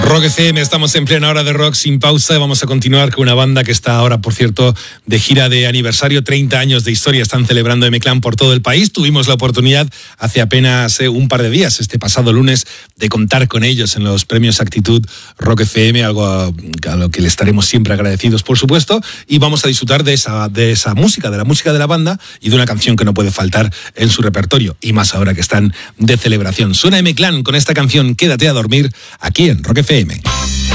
Rock FM, estamos en plena hora de rock sin pausa. Vamos a continuar con una banda que está ahora, por cierto, de gira de aniversario, 30 años de historia. Están celebrando M-Clan por todo el país. Tuvimos la oportunidad hace apenas un par de días, este pasado lunes, de contar con ellos en los premios Actitud Rock FM, algo a lo que le estaremos siempre agradecidos, por supuesto. Y vamos a disfrutar de esa música, de la música de la banda y de una canción que no puede faltar en su repertorio. Y más ahora que están de celebración. Suena M-Clan con esta canción Quédate a dormir, aquí en Rock FM.